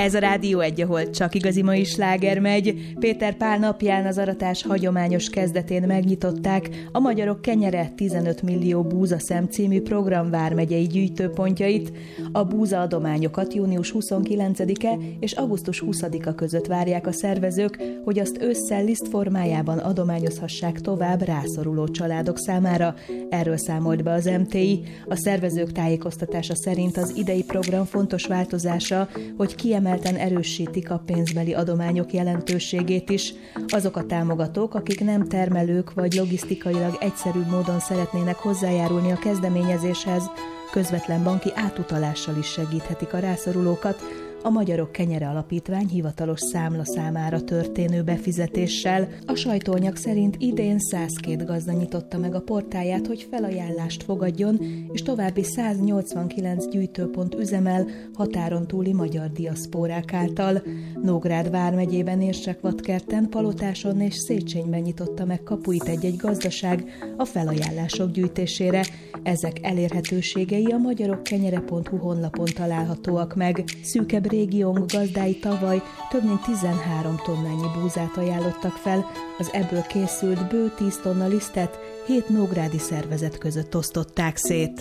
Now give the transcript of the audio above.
Ez a Rádió 1, ahol csak igazi mai sláger megy. Péter Pál napján az aratás hagyományos kezdetén megnyitották a Magyarok Kenyere 15 millió búzaszem című program vármegyei gyűjtőpontjait. A búzaadományokat június 29-e és augusztus 20-a között várják a szervezők, hogy azt ősszel liszt formájában adományozhassák tovább rászoruló családok számára. Erről számolt be az MTI. A szervezők tájékoztatása szerint az idei program fontos változása, hogy kiemelten erősítik a pénzbeli adományok jelentőségét is. Azok a támogatók, akik nem termelők vagy logisztikailag egyszerűbb módon szeretnének hozzájárulni a kezdeményezéshez, közvetlen banki átutalással is segíthetik a rászorulókat, a Magyarok Kenyere Alapítvány hivatalos számlaszámára történő befizetéssel. A sajtóanyag szerint idén 102 gazda nyitotta meg a portáját, hogy felajánlást fogadjon, és további 189 gyűjtőpont üzemel határon túli magyar diaszpórák által. Nógrád vármegyében, Érsekvadkerten, Palotáson és Széchenyben nyitotta meg kapuit egy-egy gazdaság a felajánlások gyűjtésére. Ezek elérhetőségei a magyarokkenyere.hu honlapon találhatóak meg. Szűkebb régiónk gazdái tavaly több mint 13 tonnányi búzát ajánlottak fel, az ebből készült bő 10 tonna lisztet 7 nógrádi szervezet között osztották szét.